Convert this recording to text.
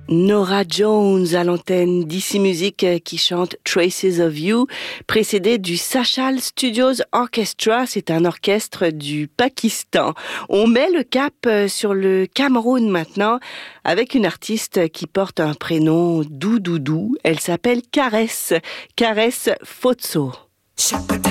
Norah Jones à l'antenne d'Ici Musique qui chante Traces of You, précédé du Sachal Studios Orchestra, c'est un orchestre du Pakistan. On met le cap sur le Cameroun maintenant avec une artiste qui porte un prénom doux. Elle s'appelle Caresse Fotso.